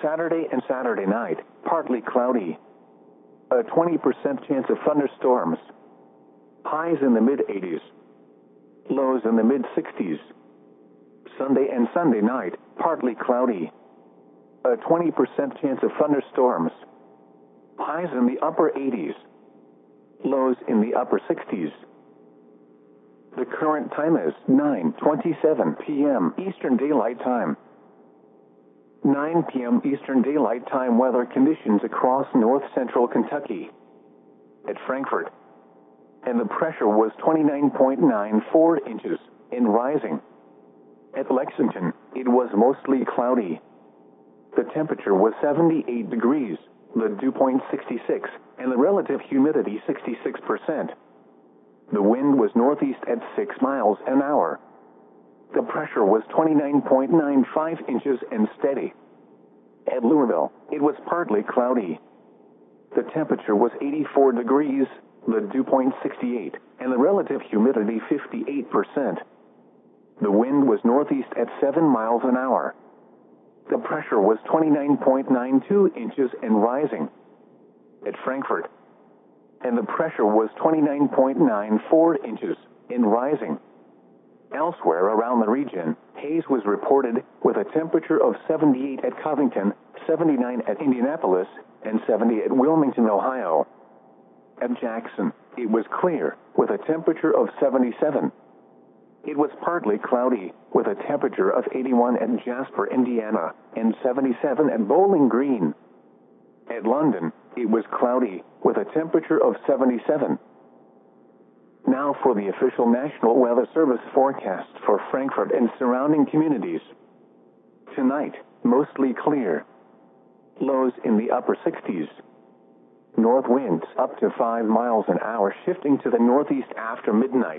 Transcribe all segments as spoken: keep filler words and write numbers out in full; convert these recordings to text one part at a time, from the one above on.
Saturday and Saturday night, partly cloudy. A twenty percent chance of thunderstorms. Highs in the mid eighties. Lows in the mid sixties. Sunday and Sunday night, partly cloudy. A twenty percent chance of thunderstorms. Highs in the upper eighties. Lows in the upper sixties. The current time is nine twenty-seven p m Eastern Daylight Time. nine p m Eastern Daylight Time weather conditions across north-central Kentucky. At Frankfort. And the pressure was twenty-nine point nine four inches, in rising. At Lexington, it was mostly cloudy. The temperature was seventy-eight degrees, the dew point sixty-six, and the relative humidity sixty-six percent. The wind was northeast at six miles an hour. The pressure was twenty-nine point nine five inches and steady. At Louisville, it was partly cloudy. The temperature was eighty-four degrees, the dew point sixty-eight, and the relative humidity fifty-eight percent. The wind was northeast at seven miles an hour. The pressure was twenty-nine point nine two inches and rising. At Frankfort. And the pressure was twenty-nine point nine four inches, in rising. Elsewhere around the region, haze was reported, with a temperature of seventy-eight at Covington, seventy-nine at Indianapolis, and seventy at Wilmington, Ohio. At Jackson, it was clear, with a temperature of seventy-seven. It was partly cloudy, with a temperature of eighty-one at Jasper, Indiana, and seventy-seven at Bowling Green. At London, it was cloudy, with a temperature of seventy-seven. Now for the official National Weather Service forecast for Frankfort and surrounding communities. Tonight, mostly clear. Lows in the upper sixties. North winds up to five miles an hour shifting to the northeast after midnight.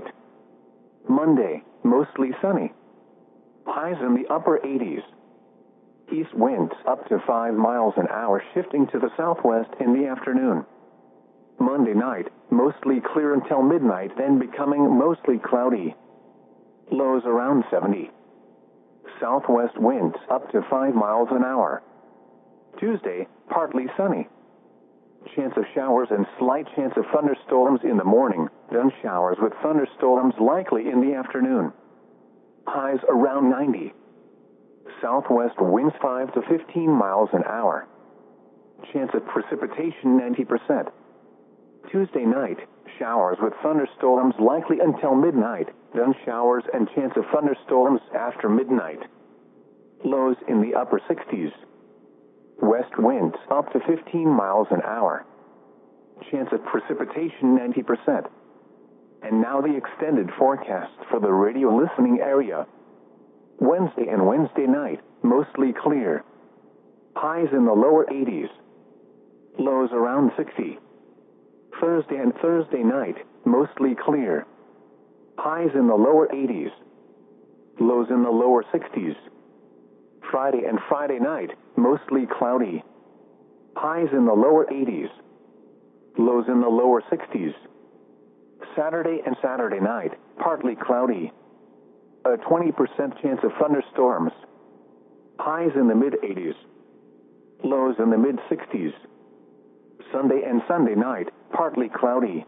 Monday, mostly sunny. Highs in the upper eighties. East winds up to five miles an hour shifting to the southwest in the afternoon. Monday night, mostly clear until midnight, then becoming mostly cloudy. Lows around seventy. Southwest winds up to five miles an hour. Tuesday, partly sunny. Chance of showers and slight chance of thunderstorms in the morning, then showers with thunderstorms likely in the afternoon. Highs around ninety. Southwest winds five to fifteen miles an hour. Chance of precipitation ninety percent. Tuesday night, showers with thunderstorms likely until midnight, then showers and chance of thunderstorms after midnight. Lows in the upper sixties. West winds up to fifteen miles an hour. Chance of precipitation ninety percent. And now the extended forecast for the radio listening area. Wednesday and Wednesday night, mostly clear. Highs in the lower eighties. Lows around sixty. Thursday and Thursday night, mostly clear. Highs in the lower eighties. Lows in the lower sixties. Friday and Friday night, mostly cloudy. Highs in the lower eighties. Lows in the lower sixties. Saturday and Saturday night, partly cloudy. A twenty percent chance of thunderstorms. Highs in the mid eighties. Lows in the mid sixties. Sunday and Sunday night, partly cloudy.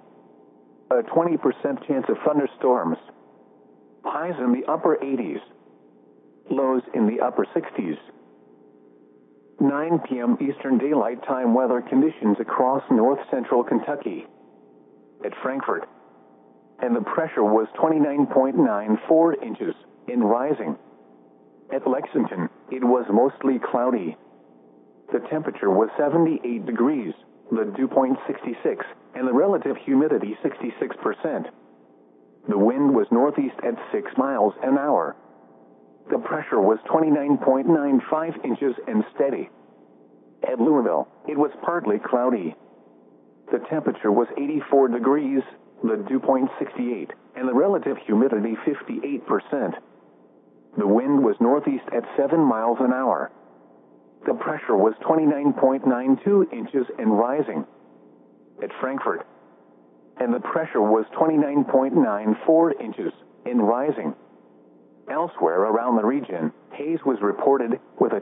A twenty percent chance of thunderstorms. Highs in the upper eighties. Lows in the upper sixties. nine p m Eastern Daylight Time weather conditions across north-central Kentucky. At Frankfort. And the pressure was twenty-nine point nine four inches, in rising. At Lexington, it was mostly cloudy. The temperature was seventy-eight degrees, the dew point sixty-six, and the relative humidity sixty-six percent. The wind was northeast at six miles an hour. The pressure was twenty-nine point nine five inches and steady. At Louisville, it was partly cloudy. The temperature was eighty-four degrees, the dew point sixty-eight, and the relative humidity fifty-eight percent. The wind was northeast at seven miles an hour. The pressure was twenty-nine point nine two inches and rising. At Frankfort. And the pressure was twenty-nine point nine four inches, in rising. Elsewhere around the region, haze was reported, with a